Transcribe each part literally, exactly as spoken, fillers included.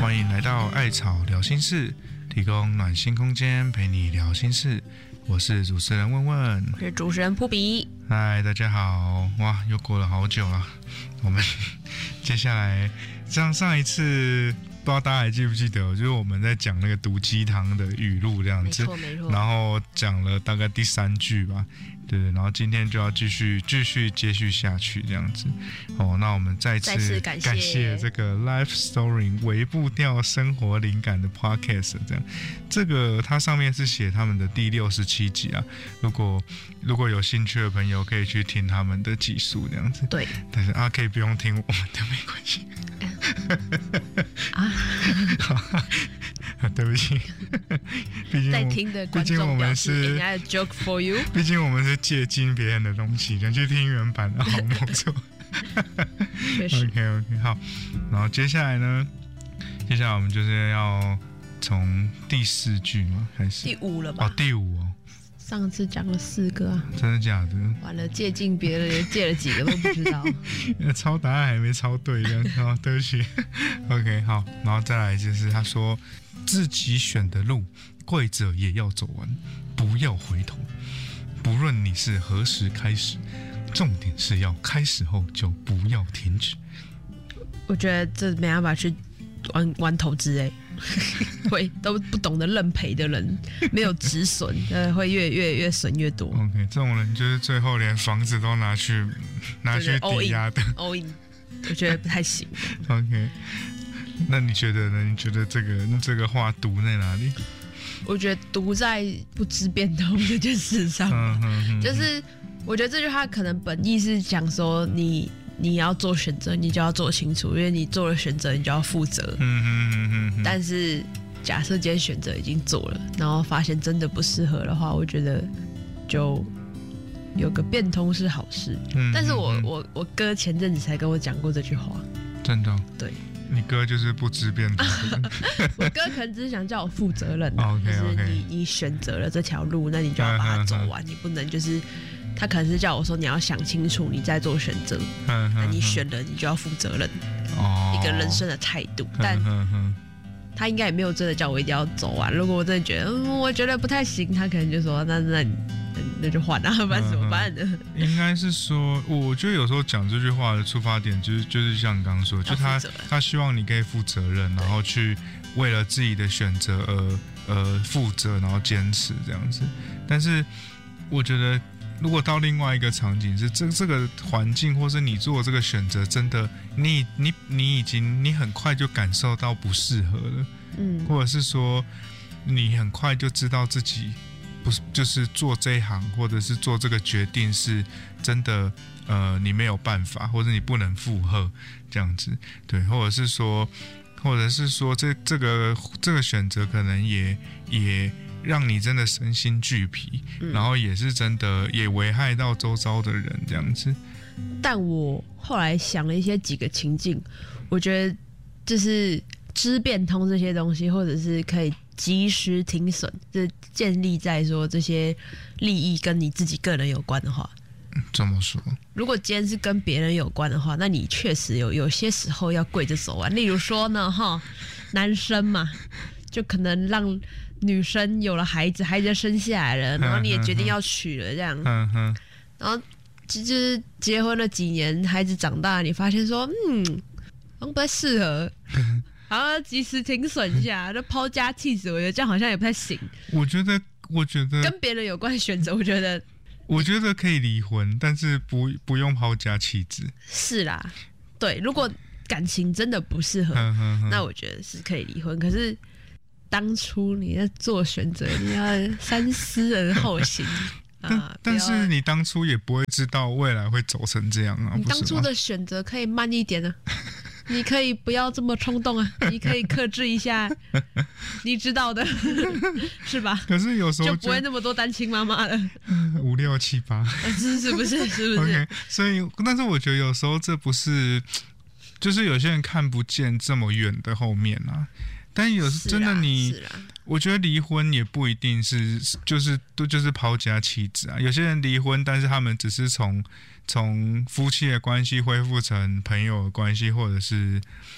欢迎来到艾草聊心事，提供暖心空间陪你聊心事。我是主持人问问， 我是主持人扑比。 嗨，大家好！哇，又过了好久了。我们接下来，像上一次，不知道大家还记不记得，就是我们在讲那个毒鸡汤的语录这样子， 没错没错。 然后讲了大概第三句吧，对，然后今天就要继续继续接续下去这样子。哦，那我们再次再次感谢感谢这个 Life Story 微步调生活灵感的 Podcast 这样，这个它上面是写他们的第六十七集啊，如果如果有兴趣的朋友可以去听他们的集数这样子。 对， 但是啊可以不用听我们的没关系。 啊， 对不起，毕竟在听的观毕竟我众表们是示 "I have a joke for you"， 毕竟我们是借鉴别人的东西，人去听原版的好没错。 确实。 OK OK 好，然后接下来呢？接下来我们就是要从第四句吗？开始第五了吧？ 哦，第五哦， 上次讲了四个啊， 真的假的？ 完了，借鉴别人借了几个都不知道。 抄答案还没抄对这样，哦，对不起。OK 好，然后再来就是他说自己选的路，跪着也要走完，不要回头。不论你是何时开始，重点是要开始后就不要停止。 我觉得这没办法去玩玩投资哎、欸，会都不懂得认赔的人，没有止损，呃，会越越越损越多。 OK， 这种人就是最后连房子都拿去拿去抵押的 ，all in， 我觉得不太行。 OK， 那你觉得呢？你觉得这个这个话毒在哪里？ 我觉得毒在不知变通这件事上， 嗯哼哼， 就是我觉得这句话可能本意是讲说你你要做选择，你就要做清楚，因为你做了选择，你就要负责。 嗯哼哼哼哼， 但是假设今天选择已经做了，然后发现真的不适合的话，我觉得就有个变通是好事。 嗯， 但是我嗯我我哥前阵子才跟我讲过这句话， 真的， 对。 你哥就是不知变通的人。 我哥可能只是想叫我负责任、啊 OK， 就是 OK 你你选择了这条路，那你就要把它走完，你不能就是他可能是叫我说你要想清楚，你再做选择， 嗯那你选了你就要负责任， 哦， 一个人生的态度。但嗯哼他应该也没有真的叫我一定要走完。如果我真的觉得嗯我觉得不太行，他可能就说那那你那就换啊，不然怎么办呢？ 应该是说，我觉得有时候讲这句话的出发点就是就是像你刚刚说，就他他希望你可以负责任，然后去为了自己的选择而呃负责，然后坚持这样子。但是我觉得，如果到另外一个场景是这这个环境，或是你做这个选择，真的你你你已经你很快就感受到不适合了， 嗯， 或者是说你很快就知道自己。不是，就是做这一行，或者是做这个决定，是真的，呃，你没有办法，或者你不能负荷这样子，对，或者是说，或者是说这，这这个这个选择可能也也让你真的身心俱疲，嗯、然后也是真的也危害到周遭的人这样子。 但我后来想了一些几个情境，我觉得就是知变通这些东西，或者是可以及时停损，这建立在说这些利益跟你自己个人有关的话。 怎么说？ 如果今天是跟别人有关的话，那你确实有有些时候要跪着走完。例如说呢，哈，男生嘛，就可能让女生有了孩子，孩子生下来了，然后你也决定要娶了，这样， 嗯然后就是结婚了几年，孩子长大，你发现说，嗯，好像不太适合。好像及时停损一下，就抛家弃子，我觉得这样好像也不太行。 我觉得，我觉得跟别人有关的选择，我觉得， 我觉得可以离婚，但是不不用抛家弃子。 是啦，对，如果感情真的不适合， 呵呵呵那我觉得是可以离婚。可是当初你在做选择，你要三思而后行。 但、 啊、 但是你当初也不会知道未来会走成这样啊！ 你当初的选择可以慢一点啊，你可以不要这么冲动啊，你可以克制一下，你知道的，是吧？ 可是有时候 就, 就不会那么多单亲妈妈了， 五六七八， 是是不是？是不是 ？OK， 所以，但是我觉得有时候这不是，就是有些人看不见这么远的后面啊。但有时真的你，我觉得离婚也不一定是就是都就是抛家弃子啊。有些人离婚，但是他们只是从从夫妻的关系恢复成朋友的关系，或者是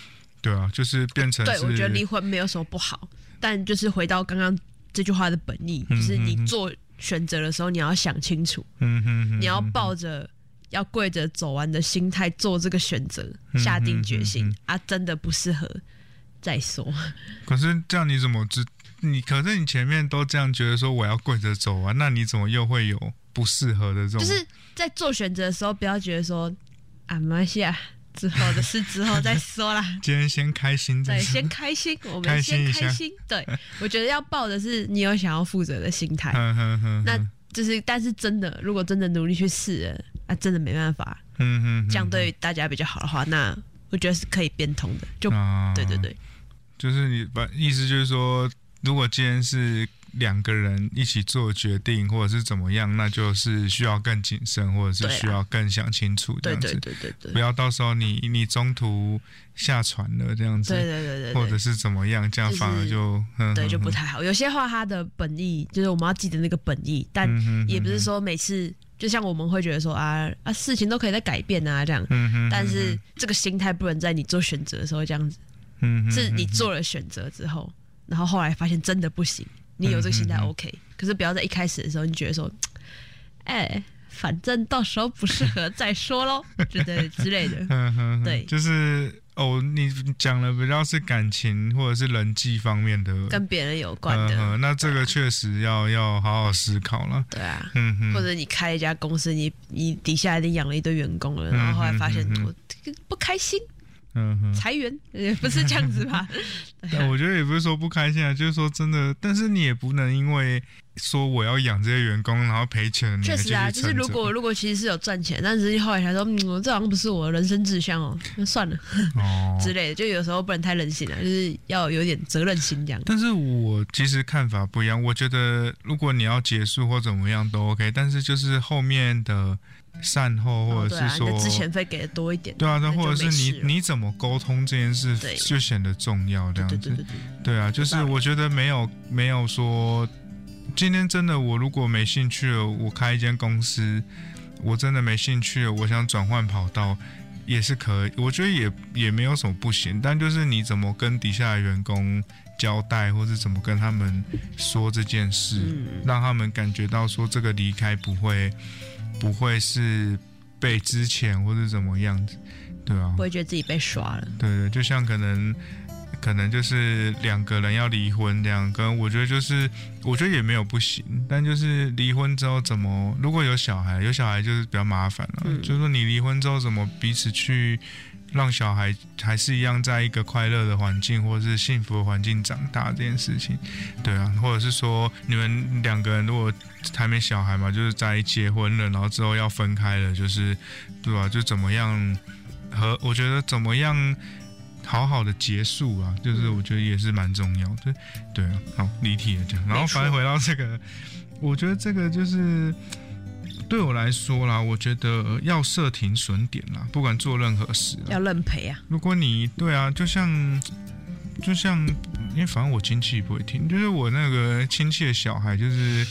对啊，就是变成是对，我觉得离婚没有什么不好，但就是回到刚刚这句话的本意， 嗯、 就是你做选择的时候，你要想清楚， 嗯哼哼， 你要抱着要跪着走完的心态做这个选择， 嗯、 下定决心、 嗯、 啊，真的不适合再说。 可是这样你怎么知？你可是你前面都这样觉得说我要跪着走完，那你怎么又会有不适合的这种？ 就是在做选择的时候，不要觉得说啊，没关系啊。之后的事之后再说啦。 今天先开心再说， 对，先开心，我们先开心。对，我觉得要抱的是你有想要负责的心态。 呵呵呵那就是，但是真的，如果真的努力去试了，啊，真的没办法。嗯哼，这样对大家比较好的话，那我觉得是可以变通的。就、啊、对对对， 就是你把意思就是说，如果今天是两个人一起做决定，或者是怎么样，那就是需要更谨慎，或者是需要更想清楚这样子。 对对对对对， 不要到时候你你中途下船了这样子。 对对对对， 或者是怎么样，这样反而就、就是、 对就不太好。有些话它的本意就是我们要记得那个本意，但也不是说每次就像我们会觉得说啊啊事情都可以再改变啊这样，但是这个心态不能在你做选择的时候这样子。是你做了选择之后，然后后来发现真的不行。你有这个心态 OK，、嗯、可是不要在一开始的时候你觉得说，哎、欸，反正到时候不适合再说咯，觉得之类的。对， 就是哦，你讲的比较是感情或者是人际方面的， 跟别人有关的。 嗯、那这个确实要要好好思考了。 对啊，嗯哼，或者你开一家公司，你你底下已经养了一堆员工了，然后后来发现我不开心。嗯哼，裁员也不是这样子吧？ 但我觉得也不是说不开心啊，就是说真的，但是你也不能因为说我要养这些员工，然后赔钱。 确实啊，就是如果如果其实是有赚钱，但是后来才说，嗯，这好像不是我人生志向哦，那算了哦之类的。就有时候不能太任性了，就是要有点责任心这样。 但是我其实看法不一样，我觉得如果你要结束或怎么样都 OK， 但是就是后面的善后或者是说、哦啊、你的之前费给的多一点， 对啊，或者是你你怎么沟通这件事就显得重要，这样子。对对对对对，对啊，就是我觉得没有没有说今天真的我如果没兴趣了，我开一间公司，我真的没兴趣了，我想转换跑道也是可以，我觉得也也没有什么不行，但就是你怎么跟底下的员工交代，或是怎么跟他们说这件事，嗯、让他们感觉到说这个离开不会。不会是被之前或是怎么样子，对啊， 不会觉得自己被刷了。 对对，就像可能可能就是两个人要离婚这样，跟我觉得就是我觉得也没有不行，但就是离婚之后怎么，如果有小孩，有小孩就是比较麻烦了，嗯、就是说你离婚之后怎么彼此去让小孩还是一样在一个快乐的环境或者是幸福的环境长大这件事情，对啊，或者是说你们两个人如果还没小孩嘛，就是在结婚了，然后之后要分开了，就是对吧、啊？就怎么样和我觉得怎么样好好的结束啊，就是我觉得也是蛮重要的，对啊。好，离题了这样，然后反正回到这个，我觉得这个就是。对我来说啦，我觉得要设停损点啦，不管做任何事， 要认赔啊。 如果你对啊，就像就像，因为反正我亲戚不会听，就是我那个亲戚的小孩，就是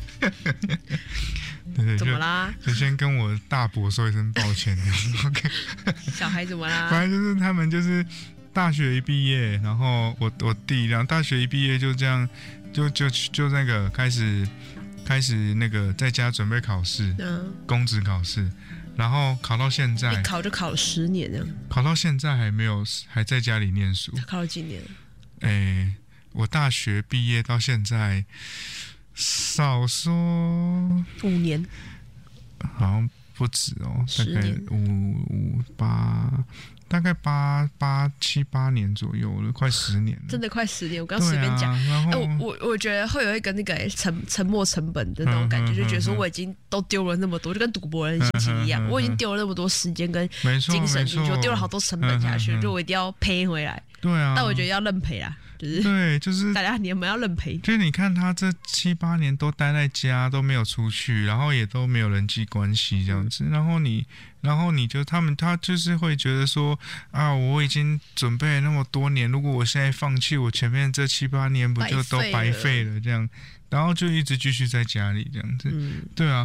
对对， 怎么啦？ 就先跟我大伯说一声抱歉。OK， 小孩怎么啦？ 反正就是他们就是大学一毕业，然后我我弟，然后大学一毕业就这样，就就就那个开始。开始那个在家准备考试，嗯，公职考试，然后考到现在， 一考就考了十年这样， 考到现在还没有，还在家里念书。 他考了几年？ 哎、欸，我大学毕业到现在，少说五年， 好像不止哦，大概五五八。大概八八七八年左右了，快十年了， 真的快十年。我刚随便讲，哎、啊欸，我我我觉得会有一个那个沉沉没成本的那种感觉，嗯、就觉得说我已经都丢了那么多，就跟赌博人心情一样，嗯、我已经丢了那么多时间跟精神进去，我丢了好多成本下去，嗯、就我一定要赔回来。对啊，但我觉得要认赔啦。就是对，就是大家你们要认赔。 就是你看他这七八年都待在家，都没有出去，然后也都没有人际关系这样子，然后你，然后你就他们他就是会觉得说啊，我已经准备了那么多年，如果我现在放弃，我前面这七八年不就都白费了这样，然后就一直继续在家里这样子。嗯、对啊，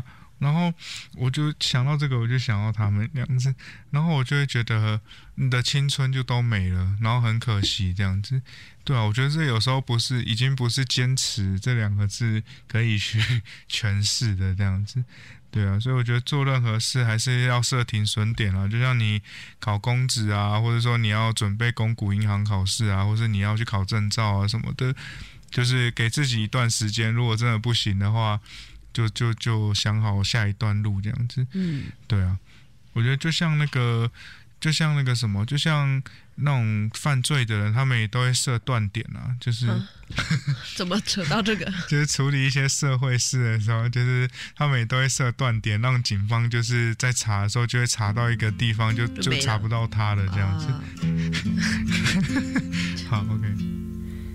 然后我就想到这个，我就想到他们这样子，然后我就会觉得你的青春就都没了，然后很可惜这样子。对啊，我觉得这有时候不是已经不是坚持这两个字可以去诠释的这样子。对啊，所以我觉得做任何事还是要设停损点啊，就像你考公职啊，或者说你要准备公股银行考试啊，或是你要去考证照啊什么的，就是给自己一段时间，如果真的不行的话，就就就想好下一段路这样子。 嗯， 对啊，我觉得就像那个，就像那个什么，就像那种犯罪的人，他们也都会设断点啊，就是、 啊、怎么扯到这个？ 就是处理一些社会事的时候，就是他们也都会设断点，让警方就是在查的时候就会查到一个地方就，就就查不到他了这样子。 啊、 好 ，OK。